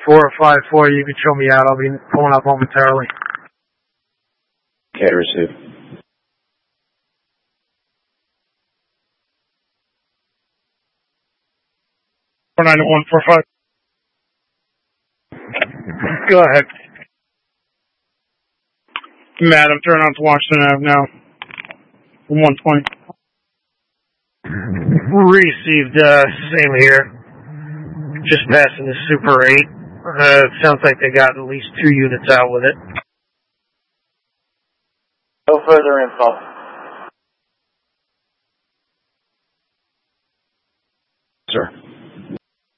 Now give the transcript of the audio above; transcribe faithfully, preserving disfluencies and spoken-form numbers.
four or five four, you can show me out. I'll be pulling up momentarily. Okay, received. four nine one four five. Go ahead. Matt, I'm turning on to Washington Avenue now. one twenty. Received, uh, same here. Just passing the Super eight. Uh, sounds like they got at least two units out with it. No further info. Sir.